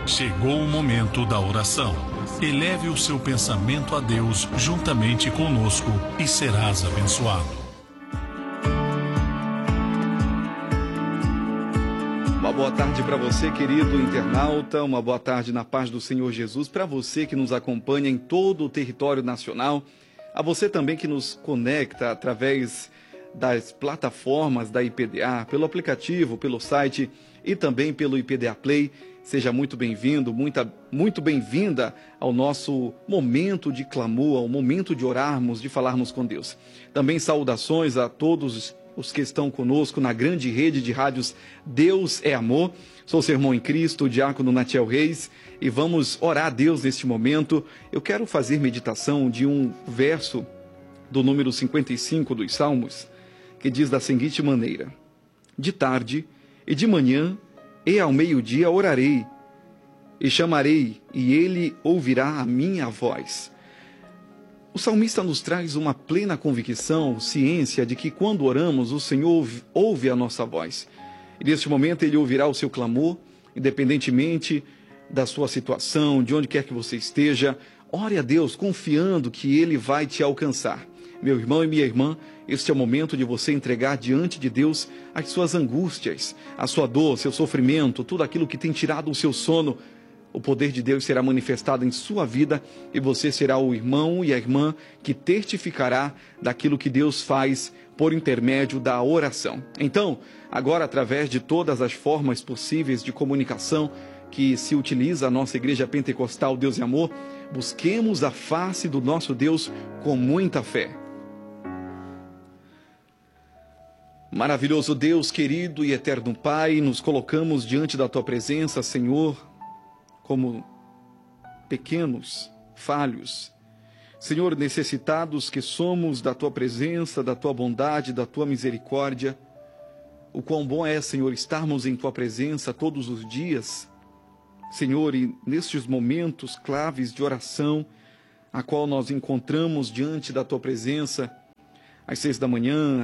Chegou o momento da oração. Eleve o seu pensamento a Deus juntamente conosco e serás abençoado. Uma boa tarde para você, querido internauta, uma boa tarde na paz do Senhor Jesus, para você que nos acompanha em todo o território nacional, a você também que nos conecta através das plataformas da IPDA, pelo aplicativo, pelo site e também pelo IPDA Play. Seja muito bem-vindo, muito bem-vinda ao nosso momento de clamor, ao momento de orarmos, de falarmos com Deus. Também saudações a todos os que estão conosco na grande rede de rádios Deus é Amor. Sou seu irmão em Cristo, o diácono Natiel Reis, e vamos orar a Deus neste momento. Eu quero fazer meditação de um verso do número 55 dos Salmos, que diz da seguinte maneira: de tarde e de manhã e ao meio-dia orarei, e chamarei, e ele ouvirá a minha voz. O salmista nos traz uma plena convicção, ciência de que quando oramos, o Senhor ouve a nossa voz. E neste momento ele ouvirá o seu clamor, independentemente da sua situação, de onde quer que você esteja. Ore a Deus confiando que ele vai te alcançar. Meu irmão e minha irmã, este é o momento de você entregar diante de Deus as suas angústias, a sua dor, seu sofrimento, tudo aquilo que tem tirado o seu sono. O poder de Deus será manifestado em sua vida e você será o irmão e a irmã que testificará daquilo que Deus faz por intermédio da oração. Então, agora, através de todas as formas possíveis de comunicação que se utiliza a nossa Igreja Pentecostal Deus e Amor, busquemos a face do nosso Deus com muita fé. Maravilhoso Deus, querido e eterno Pai, nos colocamos diante da Tua presença, Senhor, como pequenos, falhos, Senhor, necessitados que somos da Tua presença, da Tua bondade, da Tua misericórdia. O quão bom é, Senhor, estarmos em Tua presença todos os dias, Senhor, e nestes momentos claves de oração, a qual nós encontramos diante da Tua presença, às 6 da manhã,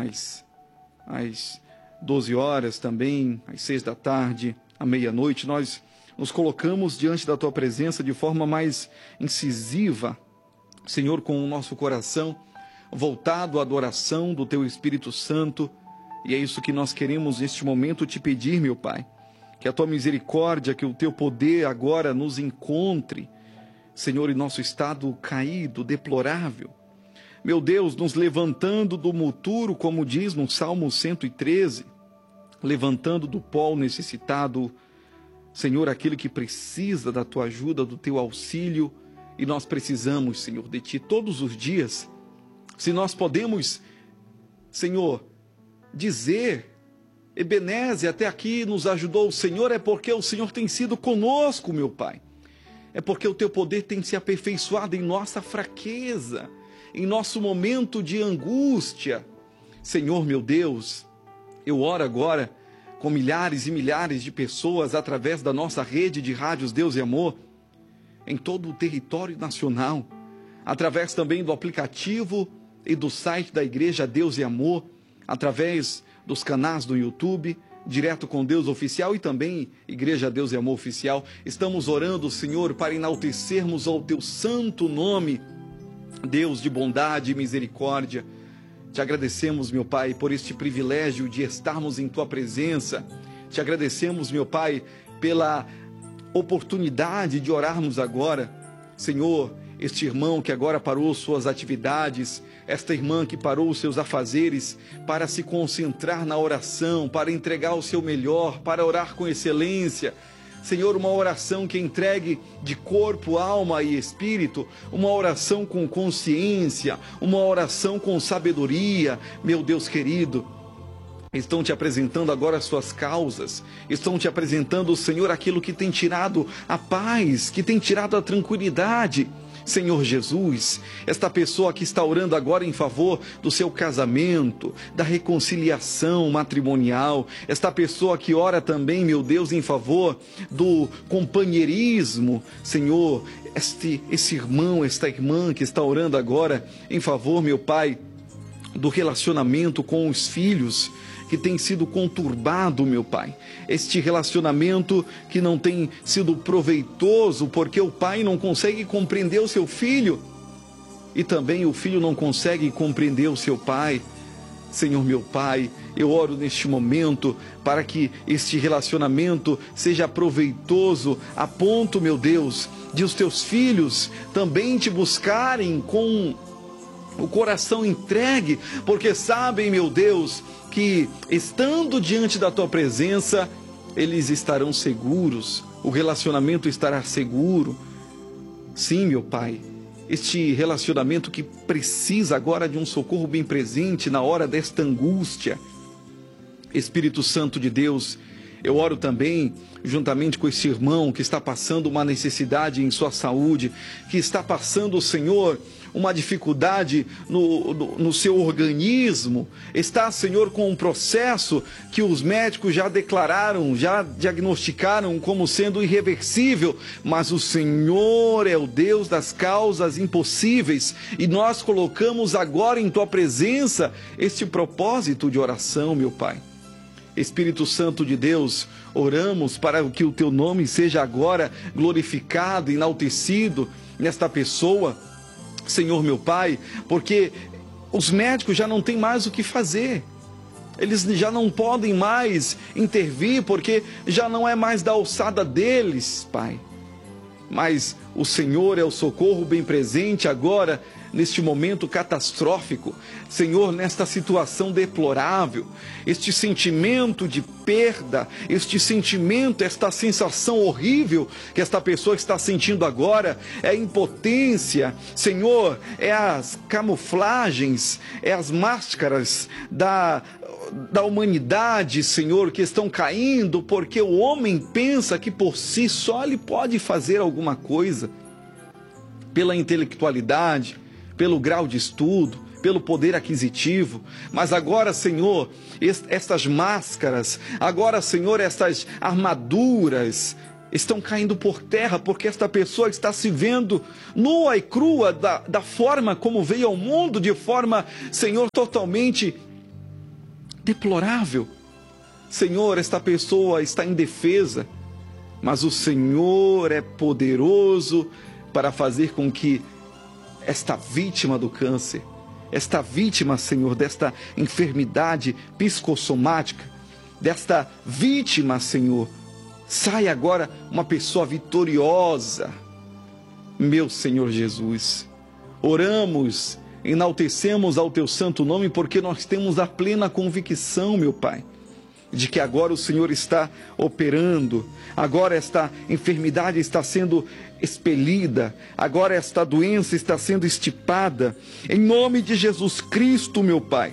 às 12 horas também, às 6 da tarde, à meia-noite, nós nos colocamos diante da Tua presença de forma mais incisiva, Senhor, com o nosso coração voltado à adoração do Teu Espírito Santo, e é isso que nós queremos neste momento te pedir, meu Pai, que a Tua misericórdia, que o Teu poder agora nos encontre, Senhor, em nosso estado caído, deplorável. Meu Deus, nos levantando do monturo, como diz no Salmo 113, levantando do pó necessitado, Senhor, aquele que precisa da Tua ajuda, do Teu auxílio, e nós precisamos, Senhor, de Ti todos os dias. Se nós podemos, Senhor, dizer, Ebenezer, até aqui nos ajudou o Senhor, é porque o Senhor tem sido conosco, meu Pai. É porque o Teu poder tem se aperfeiçoado em nossa fraqueza, em nosso momento de angústia. Senhor, meu Deus, eu oro agora com milhares e milhares de pessoas através da nossa rede de rádios Deus e Amor, em todo o território nacional, através também do aplicativo e do site da Igreja Deus e Amor, através dos canais do YouTube, Direto com Deus Oficial e também Igreja Deus e Amor Oficial. Estamos orando, Senhor, para enaltecermos ao Teu santo nome, Deus de bondade e misericórdia. Te agradecemos, meu Pai, por este privilégio de estarmos em Tua presença. Te agradecemos, meu Pai, pela oportunidade de orarmos agora. Senhor, este irmão que agora parou suas atividades, esta irmã que parou os seus afazeres para se concentrar na oração, para entregar o seu melhor, para orar com excelência. Senhor, uma oração que entregue de corpo, alma e espírito, uma oração com consciência, uma oração com sabedoria. Meu Deus querido, estão te apresentando agora as suas causas, estão te apresentando, Senhor, aquilo que tem tirado a paz, que tem tirado a tranquilidade. Senhor Jesus, esta pessoa que está orando agora em favor do seu casamento, da reconciliação matrimonial, esta pessoa que ora também, meu Deus, em favor do companheirismo, Senhor, esse irmão, esta irmã que está orando agora em favor, meu Pai, do relacionamento com os filhos, que tem sido conturbado, meu Pai. Este relacionamento que não tem sido proveitoso, porque o pai não consegue compreender o seu filho e também o filho não consegue compreender o seu pai. Senhor meu Pai, eu oro neste momento para que este relacionamento seja proveitoso a ponto, meu Deus, de os teus filhos também te buscarem com o coração entregue, porque sabem, meu Deus, que estando diante da tua presença, eles estarão seguros, o relacionamento estará seguro. Sim, meu Pai, este relacionamento que precisa agora de um socorro bem presente na hora desta angústia. Espírito Santo de Deus, eu oro também juntamente com esse irmão que está passando uma necessidade em sua saúde, que está passando, Senhor, uma dificuldade no seu organismo, está, Senhor, com um processo que os médicos já declararam, já diagnosticaram como sendo irreversível, mas o Senhor é o Deus das causas impossíveis e nós colocamos agora em Tua presença este propósito de oração, meu Pai. Espírito Santo de Deus, oramos para que o Teu nome seja agora glorificado, enaltecido nesta pessoa, Senhor meu Pai, porque os médicos já não têm mais o que fazer, eles já não podem mais intervir, porque já não é mais da alçada deles, Pai. Mas o Senhor é o socorro bem presente agora, neste momento catastrófico, Senhor, nesta situação deplorável, este sentimento de perda, este sentimento, esta sensação horrível que esta pessoa está sentindo agora, é a impotência, Senhor, é as camuflagens, é as máscaras da humanidade, Senhor, que estão caindo, porque o homem pensa que por si só ele pode fazer alguma coisa, pela intelectualidade, pelo grau de estudo, pelo poder aquisitivo, mas agora, Senhor, estas máscaras, agora, Senhor, estas armaduras estão caindo por terra, porque esta pessoa está se vendo nua e crua da forma como veio ao mundo, de forma, Senhor, totalmente deplorável. Senhor, esta pessoa está indefesa, mas o Senhor é poderoso para fazer com que esta vítima do câncer, esta vítima, Senhor, desta enfermidade psicossomática, desta vítima, Senhor, saia agora uma pessoa vitoriosa. Meu Senhor Jesus, oramos, enaltecemos ao Teu santo nome, porque nós temos a plena convicção, meu Pai, de que agora o Senhor está operando, agora esta enfermidade está sendo expelida, agora esta doença está sendo extirpada, em nome de Jesus Cristo, meu Pai.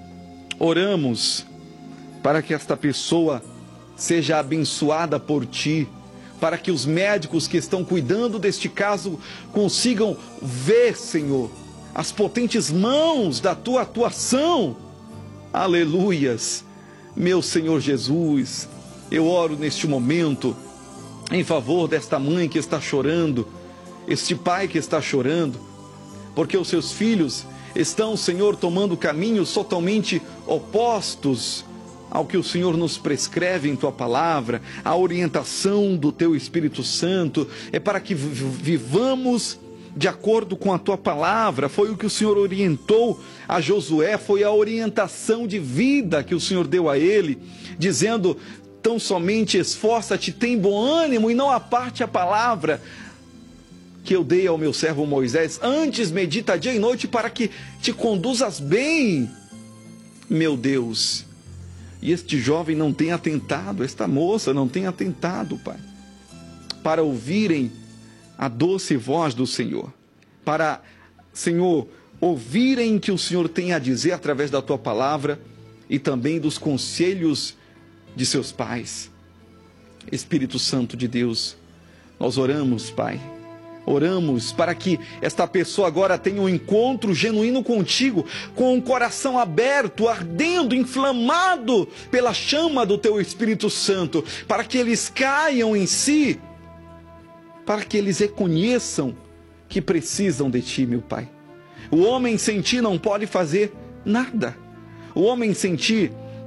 Oramos para que esta pessoa seja abençoada por Ti, para que os médicos que estão cuidando deste caso consigam ver, Senhor, as potentes mãos da Tua atuação. Aleluias. Meu Senhor Jesus, eu oro neste momento em favor desta mãe que está chorando, este pai que está chorando, porque os seus filhos estão, Senhor, tomando caminhos totalmente opostos ao que o Senhor nos prescreve em Tua palavra. A orientação do Teu Espírito Santo é para que vivamos de acordo com a Tua palavra. Foi o que o Senhor orientou a Josué, foi a orientação de vida que o Senhor deu a ele, dizendo: tão somente esforça-te, tem bom ânimo e não aparte a palavra que eu dei ao meu servo Moisés, antes medita dia e noite para que te conduzas bem. Meu Deus, e este jovem não tem atentado, esta moça não tem atentado, Pai, para ouvirem a doce voz do Senhor, para, Senhor, ouvirem o que o Senhor tem a dizer através da Tua palavra e também dos conselhos de seus pais. Espírito Santo de Deus, nós oramos, Pai, oramos para que esta pessoa agora tenha um encontro genuíno contigo, com o coração aberto, ardendo, inflamado pela chama do Teu Espírito Santo, para que eles caiam em si, para que eles reconheçam que precisam de Ti, meu Pai. O homem sem Ti não pode fazer nada. O homem sem Ti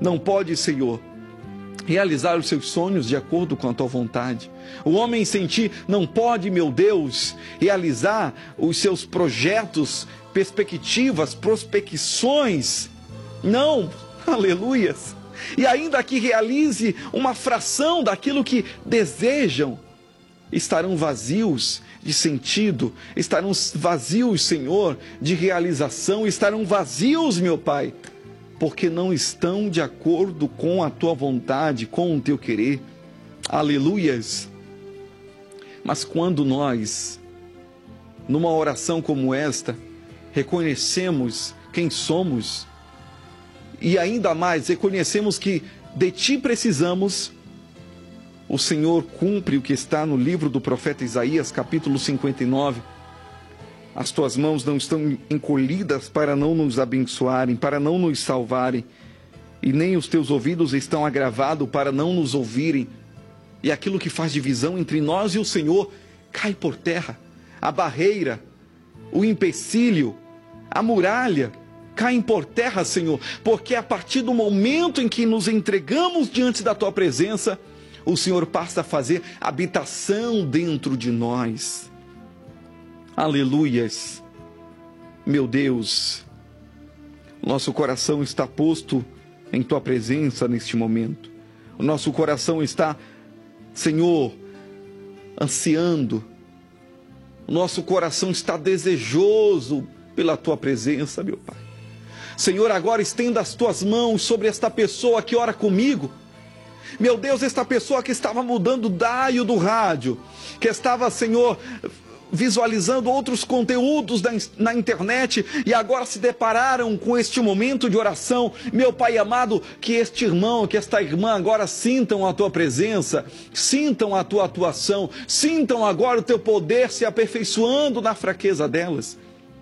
não pode, Senhor, realizar os seus sonhos de acordo com a tua vontade. O homem sem ti não pode, meu Deus, realizar os seus projetos, perspectivas, prospecções. Não, aleluias. E ainda que realize uma fração daquilo que desejam, estarão vazios de sentido, estarão vazios, Senhor, de realização, estarão vazios, meu Pai, porque não estão de acordo com a tua vontade, com o teu querer. Aleluias. Mas quando nós, numa oração como esta, reconhecemos quem somos, e ainda mais reconhecemos que de ti precisamos, o Senhor cumpre o que está no livro do profeta Isaías, capítulo 59. As tuas mãos não estão encolhidas para não nos abençoarem, para não nos salvarem, e nem os teus ouvidos estão agravados para não nos ouvirem. E aquilo que faz divisão entre nós e o Senhor cai por terra. A barreira, o empecilho, a muralha caem por terra, Senhor, porque a partir do momento em que nos entregamos diante da tua presença, o Senhor passa a fazer habitação dentro de nós. Aleluias. Meu Deus, nosso coração está posto em tua presença neste momento. O nosso coração está, Senhor, ansiando. O nosso coração está desejoso pela tua presença, meu Pai. Senhor, agora estenda as tuas mãos sobre esta pessoa que ora comigo. Meu Deus, esta pessoa que estava mudando o dial do rádio, que estava, Senhor, visualizando outros conteúdos na internet e agora se depararam com este momento de oração. Meu Pai amado, que este irmão, que esta irmã agora sintam a tua presença, sintam a tua atuação, sintam agora o teu poder se aperfeiçoando na fraqueza delas.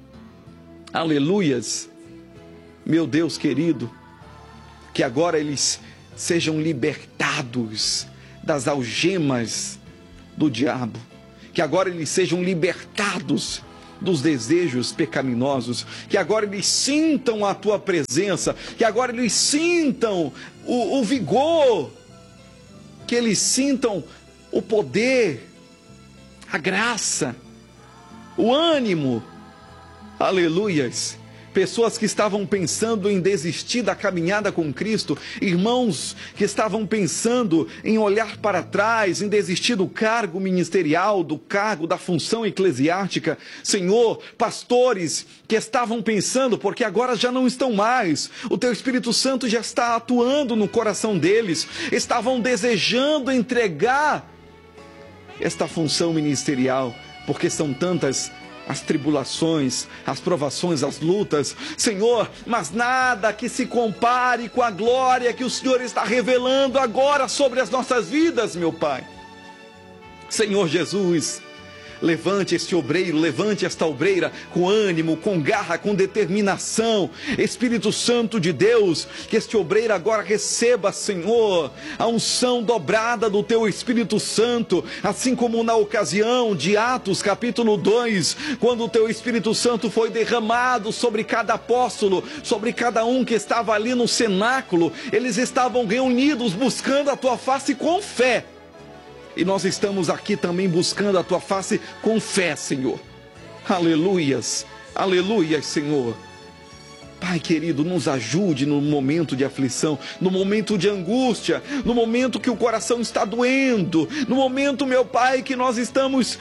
Aleluias. Meu Deus querido, que agora eles sejam libertados das algemas do diabo, que agora eles sejam libertados dos desejos pecaminosos, que agora eles sintam a tua presença, que agora eles sintam o vigor, que eles sintam o poder, a graça, o ânimo. Aleluias. Pessoas que estavam pensando em desistir da caminhada com Cristo, irmãos que estavam pensando em olhar para trás, em desistir do cargo ministerial, do cargo, da função eclesiástica. Senhor, pastores que estavam pensando, porque agora já não estão mais, o teu Espírito Santo já está atuando no coração deles, estavam desejando entregar esta função ministerial, porque são tantas as tribulações, as provações, as lutas, Senhor, mas nada que se compare com a glória que o Senhor está revelando agora sobre as nossas vidas, meu Pai. Senhor Jesus, levante este obreiro, levante esta obreira com ânimo, com garra, com determinação. Espírito Santo de Deus, que este obreiro agora receba, Senhor, a unção dobrada do teu Espírito Santo, assim como na ocasião de Atos capítulo 2, quando o teu Espírito Santo foi derramado sobre cada apóstolo, sobre cada um que estava ali no cenáculo. Eles estavam reunidos buscando a tua face com fé. E nós estamos aqui também buscando a tua face com fé, Senhor. Aleluias, aleluias, Senhor. Pai querido, nos ajude no momento de aflição, no momento de angústia, no momento que o coração está doendo, no momento, meu Pai, que nós estamos,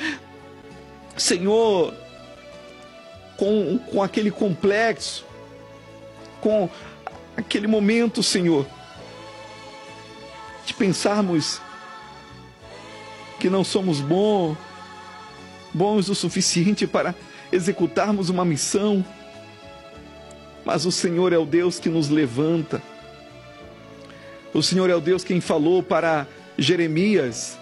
Senhor, com aquele complexo, com aquele momento, Senhor, de pensarmos que não somos bons o suficiente para executarmos uma missão, mas o Senhor é o Deus que nos levanta. O Senhor é o Deus quem falou para Jeremias: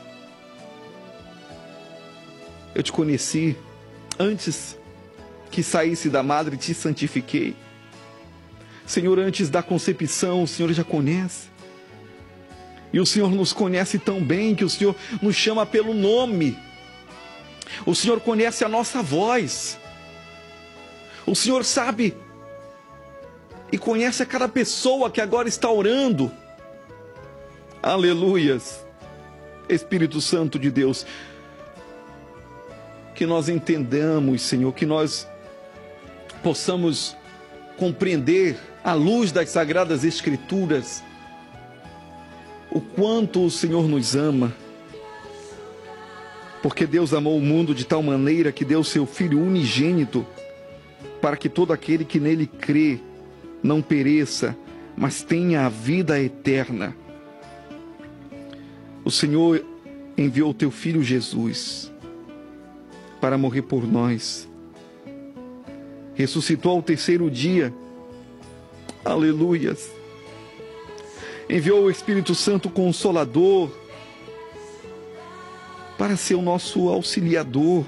eu te conheci antes que saísse da madre, te santifiquei. Senhor, antes da concepção, o Senhor já conhece. E o Senhor nos conhece tão bem que o Senhor nos chama pelo nome. O Senhor conhece a nossa voz. O Senhor sabe e conhece a cada pessoa que agora está orando. Aleluias. Espírito Santo de Deus, que nós entendamos, Senhor, que nós possamos compreender, à luz das Sagradas Escrituras, o quanto o Senhor nos ama. Porque Deus amou o mundo de tal maneira que deu seu Filho unigênito, para que todo aquele que nele crê não pereça, mas tenha a vida eterna. O Senhor enviou o teu Filho Jesus para morrer por nós. Ressuscitou ao terceiro dia. Aleluias. Enviou o Espírito Santo Consolador para ser o nosso auxiliador.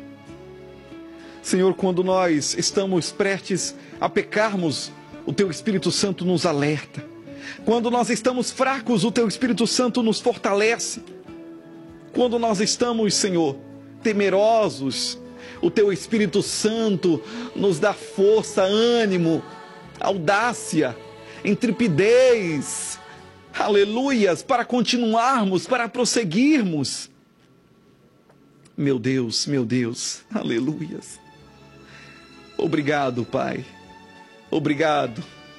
Senhor, quando nós estamos prestes a pecarmos, o teu Espírito Santo nos alerta. Quando nós estamos fracos, o teu Espírito Santo nos fortalece. Quando nós estamos, Senhor, temerosos, o teu Espírito Santo nos dá força, ânimo, audácia, intrepidez, aleluias, para continuarmos, para prosseguirmos. Meu Deus, aleluias. Obrigado, Pai, obrigado.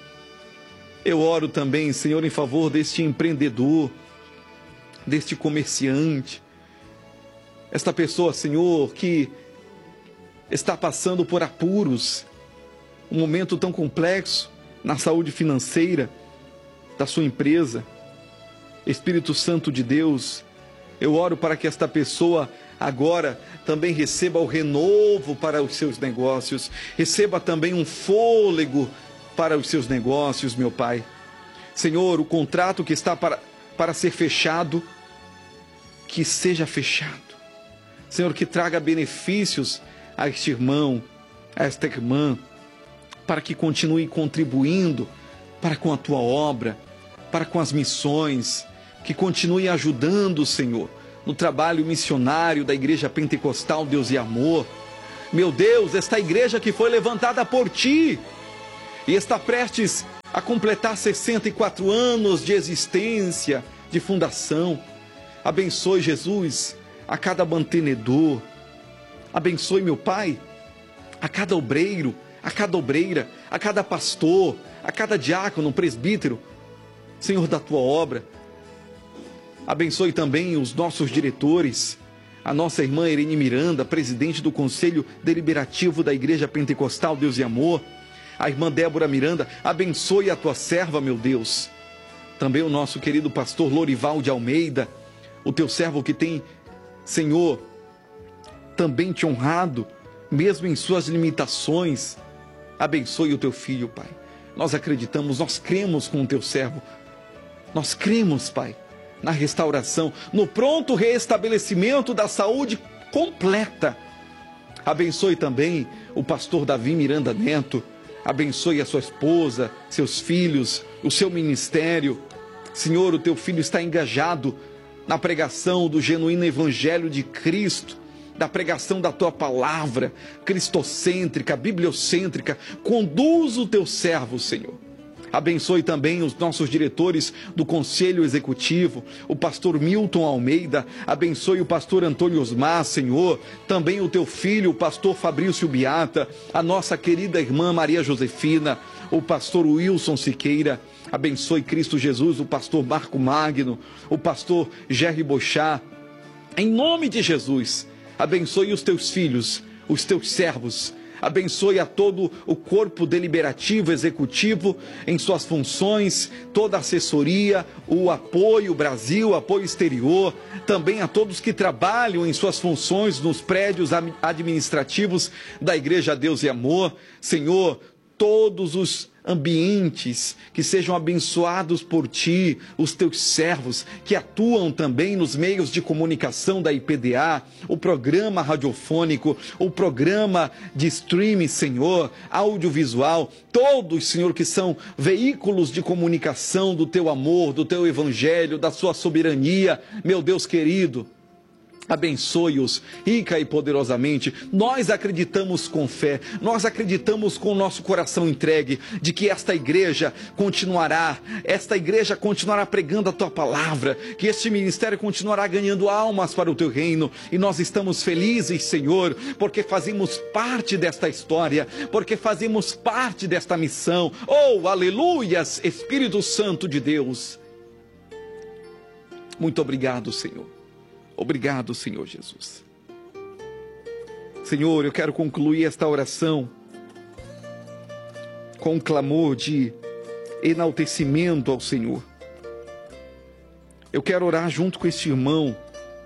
Eu oro também, Senhor, em favor deste empreendedor, deste comerciante, esta pessoa, Senhor, que está passando por apuros, um momento tão complexo na saúde financeira da sua empresa. Espírito Santo de Deus, eu oro para que esta pessoa agora também receba o renovo para os seus negócios, receba também um fôlego para os seus negócios, meu Pai. Senhor, o contrato que está para ser fechado, que seja fechado. Senhor, que traga benefícios a este irmão, a esta irmã, para que continue contribuindo para com a tua obra, para com as missões, que continue ajudando, Senhor, no trabalho missionário da Igreja Pentecostal Deus e Amor. Meu Deus, esta igreja que foi levantada por Ti e está prestes a completar 64 anos de existência, de fundação. Abençoe, Jesus, a cada mantenedor. Abençoe, meu Pai, a cada obreiro, a cada obreira, a cada pastor, a cada diácono, presbítero, Senhor, da Tua obra. Abençoe também os nossos diretores, a nossa irmã Irene Miranda, presidente do Conselho Deliberativo da Igreja Pentecostal Deus e Amor, a irmã Débora Miranda. Abençoe a Tua serva, meu Deus. Também o nosso querido pastor Lorival de Almeida, o Teu servo que tem, Senhor, também Te honrado, mesmo em suas limitações. Abençoe o Teu filho, Pai. Nós acreditamos, nós cremos com o Teu servo. Nós cremos, Pai, na restauração, no pronto restabelecimento da saúde completa. Abençoe também o pastor Davi Miranda Neto. Abençoe a sua esposa, seus filhos, o seu ministério. Senhor, o Teu filho está engajado na pregação do genuíno Evangelho de Cristo, da pregação da Tua palavra, cristocêntrica, bibliocêntrica. Conduz o Teu servo, Senhor. Abençoe também os nossos diretores do Conselho Executivo, o pastor Milton Almeida. Abençoe o pastor Antônio Osmar, Senhor. Também o Teu filho, o pastor Fabrício Biata, a nossa querida irmã Maria Josefina, o pastor Wilson Siqueira. Abençoe, Cristo Jesus, o pastor Marco Magno, o pastor Jerry Bochá. Em nome de Jesus, abençoe os Teus filhos, os Teus servos. Abençoe a todo o corpo deliberativo, executivo, em suas funções, toda a assessoria, o apoio Brasil, apoio exterior, também a todos que trabalham em suas funções nos prédios administrativos da Igreja Deus e Amor. Senhor, todos os ambientes que sejam abençoados por Ti, os Teus servos que atuam também nos meios de comunicação da IPDA, o programa radiofônico, o programa de streaming, Senhor, audiovisual, todos, Senhor, que são veículos de comunicação do Teu amor, do Teu Evangelho, da Sua soberania, meu Deus querido. Abençoe-os rica e poderosamente. Nós acreditamos com fé, nós acreditamos com o nosso coração entregue de que esta igreja continuará pregando a tua palavra, que este ministério continuará ganhando almas para o teu reino, e nós estamos felizes, Senhor, porque fazemos parte desta história, porque fazemos parte desta missão. Oh, aleluias, Espírito Santo de Deus. Muito obrigado, Senhor. Obrigado, Senhor Jesus. Senhor, eu quero concluir esta oração com um clamor de enaltecimento ao Senhor. Eu quero orar junto com este irmão,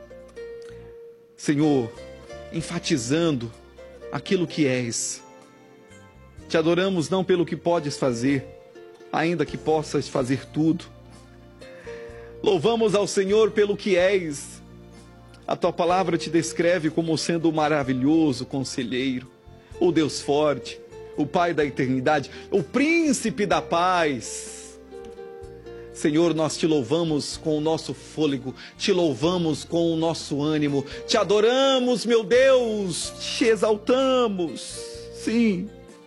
Senhor, enfatizando aquilo que és. Te adoramos não pelo que podes fazer, ainda que possas fazer tudo. Louvamos ao Senhor pelo que és. A tua palavra te descreve como sendo o maravilhoso conselheiro, o Deus forte, o Pai da eternidade, o príncipe da paz. Senhor, nós te louvamos com o nosso fôlego, te louvamos com o nosso ânimo, te adoramos, meu Deus, te exaltamos. Sim,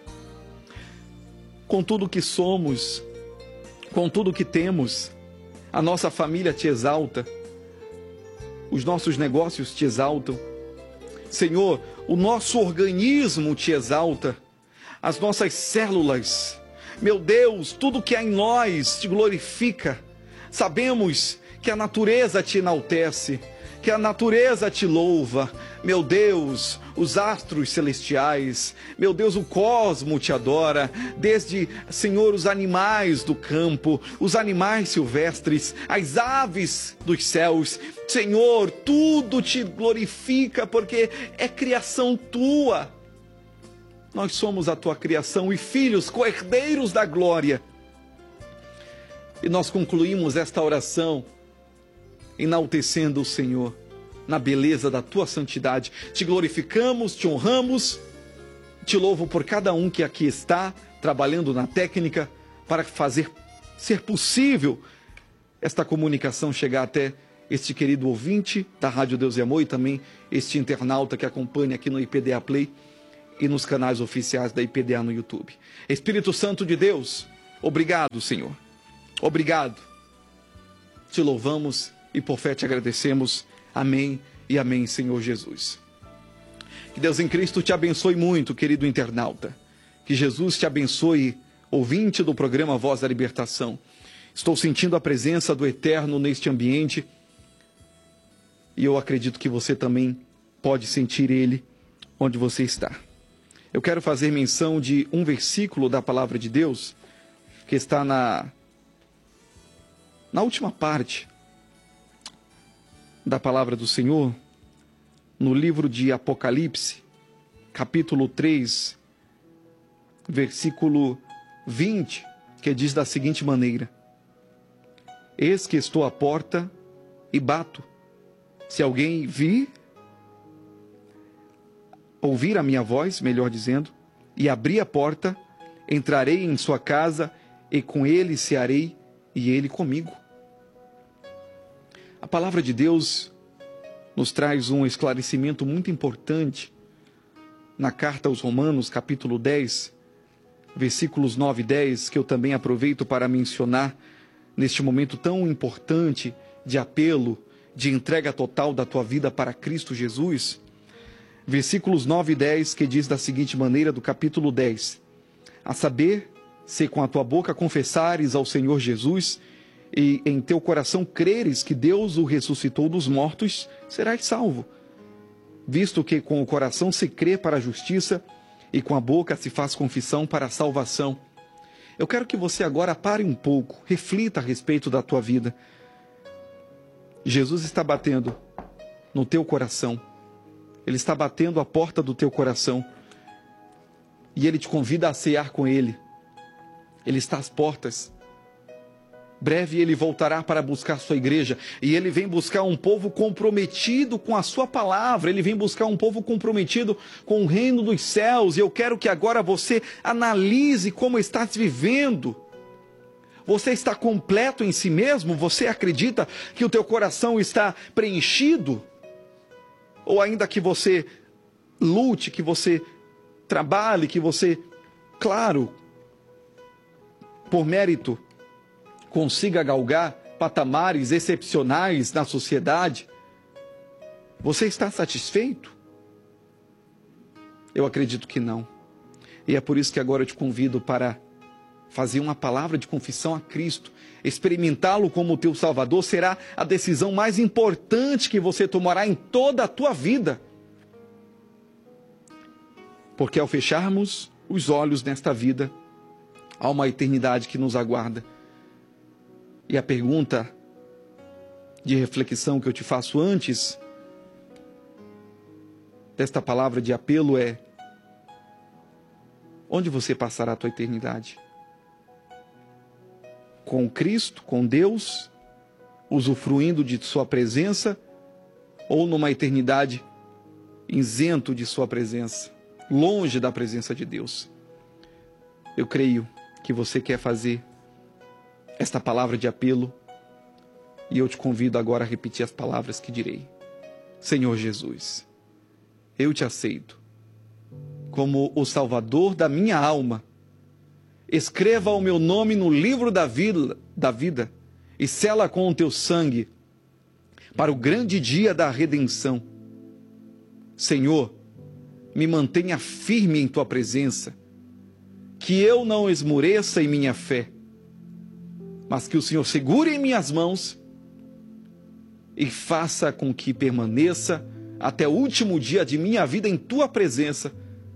com tudo que somos, com tudo que temos, a nossa família te exalta. Os nossos negócios te exaltam. Senhor, o nosso organismo te exalta. As nossas células, meu Deus, tudo que há em nós te glorifica. Sabemos que a natureza te enaltece, que a natureza te louva. Meu Deus, os astros celestiais, meu Deus, o cosmo te adora, desde, Senhor, os animais do campo, os animais silvestres, as aves dos céus. Senhor, tudo te glorifica, porque é criação tua. Nós somos a tua criação e filhos, co-herdeiros da glória. E nós concluímos esta oração enaltecendo o Senhor na beleza da tua santidade. Te glorificamos, te honramos, te louvo por cada um que aqui está trabalhando na técnica para fazer ser possível esta comunicação chegar até este querido ouvinte da Rádio Deus e Amor e também este internauta que acompanha aqui no IPDA Play e nos canais oficiais da IPDA no YouTube. Espírito Santo de Deus, obrigado, Senhor. Obrigado. Te louvamos e por fé te agradecemos. Amém e amém, Senhor Jesus. Que Deus em Cristo te abençoe muito, querido internauta. Que Jesus te abençoe, ouvinte do programa Voz da Libertação. Estou sentindo a presença do Eterno neste ambiente e eu acredito que você também pode sentir Ele onde você está. Eu quero fazer menção de um versículo da Palavra de Deus que está na última parte da Palavra do Senhor, no livro de Apocalipse, capítulo 3, versículo 20, que diz da seguinte maneira: Eis que estou à porta e bato. Se alguém ouvir a minha voz, melhor dizendo, e abrir a porta, entrarei em sua casa e com ele cearei e ele comigo. A palavra de Deus nos traz um esclarecimento muito importante na carta aos Romanos, capítulo 10, versículos 9 e 10, que eu também aproveito para mencionar neste momento tão importante de apelo, de entrega total da tua vida para Cristo Jesus. Versículos 9 e 10, que diz da seguinte maneira, do capítulo 10: A saber, se com a tua boca confessares ao Senhor Jesus e em teu coração creres que Deus o ressuscitou dos mortos, serás salvo. Visto que com o coração se crê para a justiça e com a boca se faz confissão para a salvação. Eu quero que você agora pare um pouco, reflita a respeito da tua vida. Jesus está batendo no teu coração. Ele está batendo a porta do teu coração. E Ele te convida a cear com Ele. Ele está às portas. Breve Ele voltará para buscar sua igreja. E Ele vem buscar um povo comprometido com a sua palavra. Ele vem buscar um povo comprometido com o reino dos céus. E eu quero que agora você analise como está se vivendo. Você está completo em si mesmo? Você acredita que o teu coração está preenchido? ou ainda que você lute, que você trabalhe, que você, claro, por mérito, consiga galgar patamares excepcionais na sociedade, você está satisfeito? Eu acredito que não. E é por isso que agora eu te convido para fazer uma palavra de confissão a Cristo. Experimentá-lo como teu Salvador será a decisão mais importante que você tomará em toda a tua vida. Porque ao fecharmos os olhos nesta vida, há uma eternidade que nos aguarda. E a pergunta de reflexão que eu te faço antes desta palavra de apelo é: onde você passará a tua eternidade? Com Cristo, com Deus, usufruindo de sua presença, ou numa eternidade isento de sua presença, longe da presença de Deus? Eu creio que você quer fazer esta palavra de apelo, e eu te convido agora a repetir as palavras que direi. Senhor Jesus, eu te aceito como o Salvador da minha alma. Escreva o meu nome no livro da vida e sela com o teu sangue para o grande dia da redenção. Senhor, me mantenha firme em tua presença, que eu não esmoreça em minha fé, mas que o Senhor segure em minhas mãos e faça com que permaneça até o último dia de minha vida em tua presença,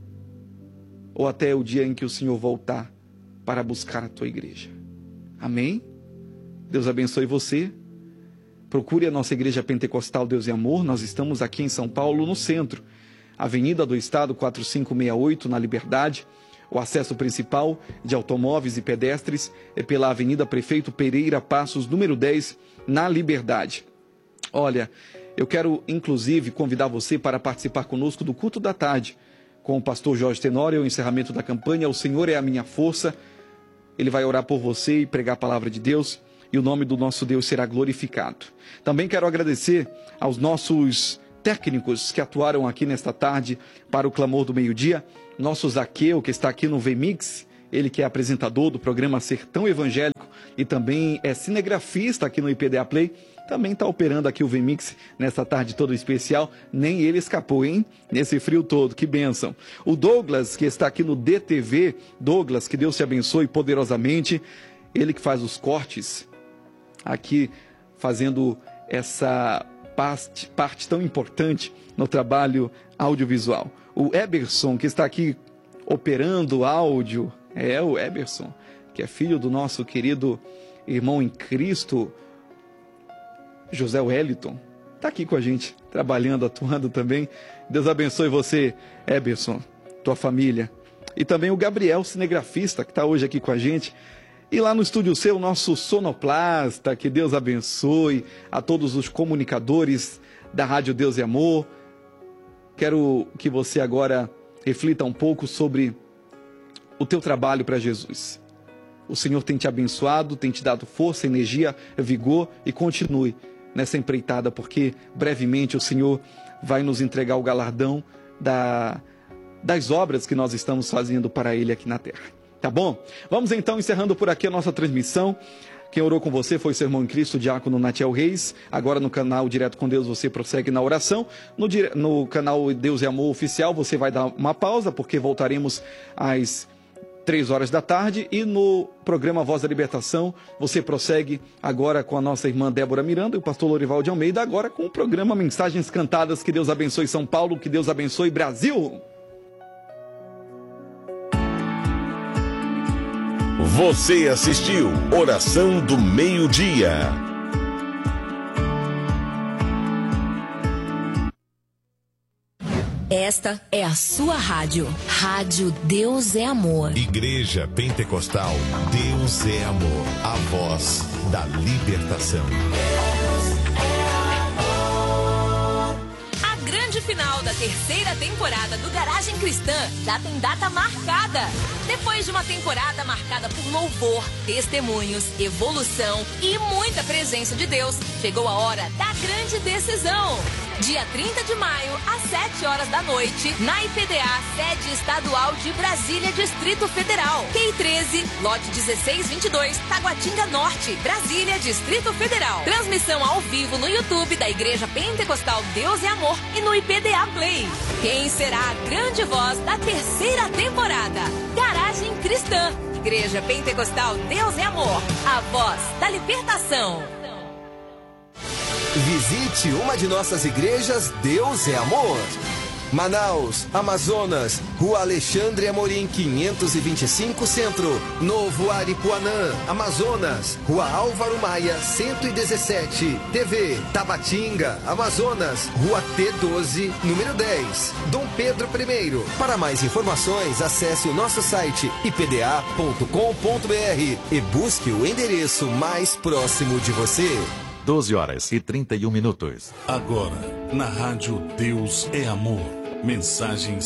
ou até o dia em que o Senhor voltar para buscar a tua igreja. Amém? Deus abençoe você. Procure a nossa igreja pentecostal Deus e Amor. Nós estamos aqui em São Paulo, no centro, Avenida do Estado 4568, na Liberdade. O acesso principal de automóveis e pedestres é pela Avenida Prefeito Pereira Passos, número 10, na Liberdade. Olha, eu quero inclusive convidar você para participar conosco do culto da tarde com o pastor Jorge Tenório, o encerramento da campanha O Senhor é a Minha Força. Ele vai orar por você e pregar a palavra de Deus, e o nome do nosso Deus será glorificado. Também quero agradecer aos nossos técnicos que atuaram aqui nesta tarde para o Clamor do Meio-Dia. Nosso Zaqueu, que está aqui no VMix, ele que é apresentador do programa Sertão Evangélico e também é cinegrafista aqui no IPDA Play, também está operando aqui o VMix nessa tarde toda especial. Nem ele escapou, hein? Nesse frio todo, que bênção. O Douglas, que está aqui no DTV. Douglas, que Deus te abençoe poderosamente. Ele que faz os cortes aqui, fazendo essa parte tão importante no trabalho audiovisual. O Eberson, que está aqui operando áudio. É o Eberson, que é filho do nosso querido irmão em Cristo, José Wellington, está aqui com a gente, trabalhando, atuando também. Deus abençoe você, Eberson, tua família. E também o Gabriel, cinegrafista, que está hoje aqui com a gente. E lá no estúdio seu, o nosso sonoplasta, que Deus abençoe. A todos os comunicadores da Rádio Deus e Amor. Quero que você agora reflita um pouco sobre o teu trabalho para Jesus. O Senhor tem te abençoado, tem te dado força, energia, vigor, e continue nessa empreitada, porque brevemente o Senhor vai nos entregar o galardão das obras que nós estamos fazendo para Ele aqui na terra. Tá bom? Vamos então encerrando por aqui a nossa transmissão. Quem orou com você foi o seu irmão em Cristo, o diácono Natiel Reis. Agora no canal Direto com Deus você prossegue na oração. No canal Deus e Amor Oficial você vai dar uma pausa, porque voltaremos às 3 horas da tarde, e no programa Voz da Libertação você prossegue agora com a nossa irmã Débora Miranda e o pastor Lorival de Almeida, agora com o programa Mensagens Cantadas. Que Deus abençoe São Paulo, que Deus abençoe Brasil. Você assistiu Oração do Meio-Dia. Esta é a sua rádio. Rádio Deus é Amor. Igreja Pentecostal Deus é Amor. A voz da libertação. A grande final da terceira temporada do Garagem Cristã já tem data marcada. Depois de uma temporada marcada por louvor, testemunhos, evolução e muita presença de Deus, chegou a hora da grande decisão. Dia 30 de maio, às 7 horas da noite, na IPDA, sede estadual de Brasília, Distrito Federal. QI 13, lote 1622, Taguatinga Norte, Brasília, Distrito Federal. Transmissão ao vivo no YouTube da Igreja Pentecostal Deus é Amor e no IPDA Play. Quem será a grande voz da terceira temporada? Garagem Cristã. Igreja Pentecostal Deus é Amor, a voz da libertação. Visite uma de nossas igrejas Deus é Amor. Manaus, Amazonas, Rua Alexandre Amorim 525 Centro, Novo Aripuanã, Amazonas, Rua Álvaro Maia 117, TV, Tabatinga, Amazonas, Rua T12, número 10, Dom Pedro I. Para mais informações, acesse o nosso site ipda.com.br e busque o endereço mais próximo de você. 12h31. Agora, na rádio Deus é Amor. Mensagens